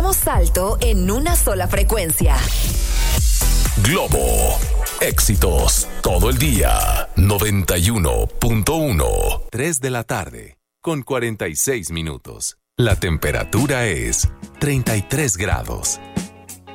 Damos salto en una sola frecuencia. Globo. Éxitos todo el día. 91.1. 3 de la tarde, con 46 minutos. La temperatura es 33 grados.